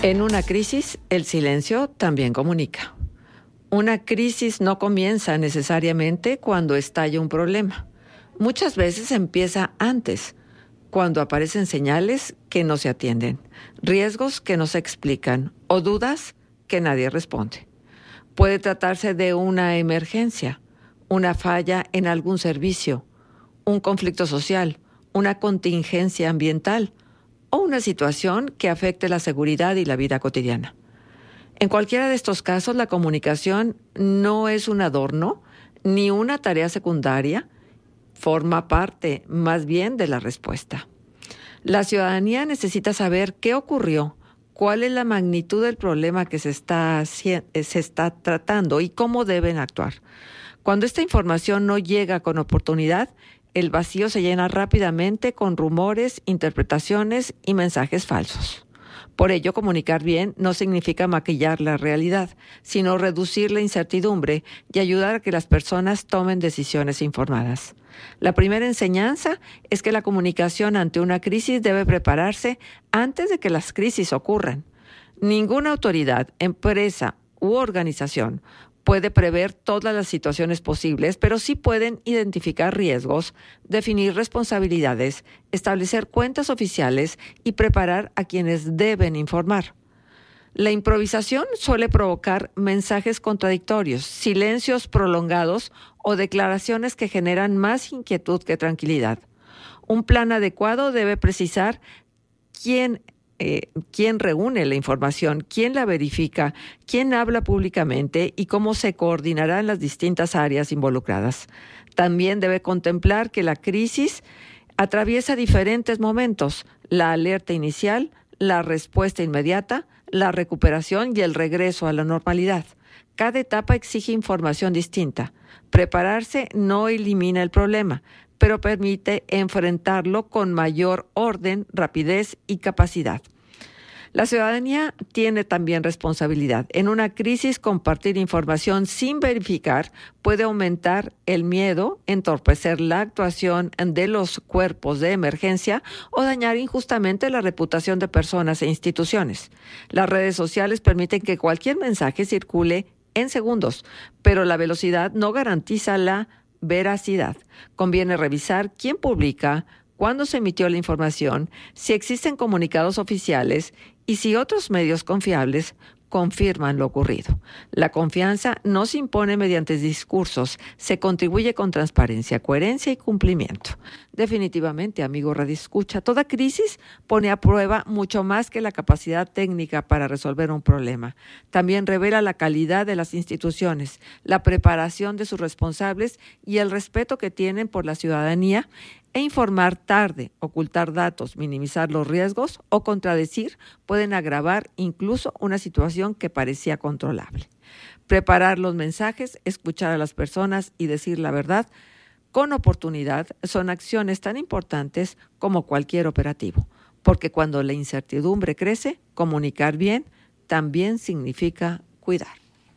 En una crisis, el silencio también comunica. Una crisis no comienza necesariamente cuando estalla un problema. Muchas veces empieza antes, cuando aparecen señales que no se atienden, riesgos que no se explican o dudas que nadie responde. Puede tratarse de una emergencia, una falla en algún servicio, un conflicto social, una contingencia ambiental o una situación que afecte la seguridad y la vida cotidiana. En cualquiera de estos casos, la comunicación no es un adorno ni una tarea secundaria, forma parte más bien de la respuesta. La ciudadanía necesita saber qué ocurrió, cuál es la magnitud del problema que se está tratando y cómo deben actuar. Cuando esta información no llega con oportunidad, el vacío se llena rápidamente con rumores, interpretaciones y mensajes falsos. Por ello, comunicar bien no significa maquillar la realidad, sino reducir la incertidumbre y ayudar a que las personas tomen decisiones informadas. La primera enseñanza es que la comunicación ante una crisis debe prepararse antes de que las crisis ocurran. Ninguna autoridad, empresa u organización puede prever todas las situaciones posibles, pero sí pueden identificar riesgos, definir responsabilidades, establecer cuentas oficiales y preparar a quienes deben informar. La improvisación suele provocar mensajes contradictorios, silencios prolongados o declaraciones que generan más inquietud que tranquilidad. Un plan adecuado debe precisar quién reúne la información, quién la verifica, quién habla públicamente y cómo se coordinarán las distintas áreas involucradas. También debe contemplar que la crisis atraviesa diferentes momentos: la alerta inicial, la respuesta inmediata, la recuperación y el regreso a la normalidad. Cada etapa exige información distinta. Prepararse no elimina el problema, pero permite enfrentarlo con mayor orden, rapidez y capacidad. La ciudadanía tiene también responsabilidad. En una crisis, compartir información sin verificar puede aumentar el miedo, entorpecer la actuación de los cuerpos de emergencia o dañar injustamente la reputación de personas e instituciones. Las redes sociales permiten que cualquier mensaje circule en segundos, pero la velocidad no garantiza la veracidad. Conviene revisar quién publica, cuándo se emitió la información, si existen comunicados oficiales y si otros medios confiables confirman lo ocurrido. La confianza no se impone mediante discursos, se contribuye con transparencia, coherencia y cumplimiento. Definitivamente, amigo radioescucha, toda crisis pone a prueba mucho más que la capacidad técnica para resolver un problema. También revela la calidad de las instituciones, la preparación de sus responsables y el respeto que tienen por la ciudadanía. E informar tarde, ocultar datos, minimizar los riesgos o contradecir pueden agravar incluso una situación que parecía controlable. Preparar los mensajes, escuchar a las personas y decir la verdad con oportunidad son acciones tan importantes como cualquier operativo, porque cuando la incertidumbre crece, comunicar bien también significa cuidar.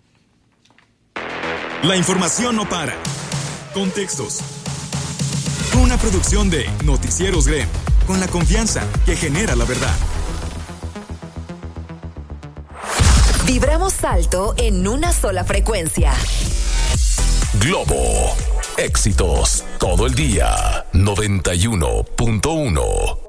La información no para. Contextos. Una producción de Noticieros GREM, con la confianza que genera la verdad. Vibramos alto en una sola frecuencia. Globo. Éxitos todo el día. 91.1.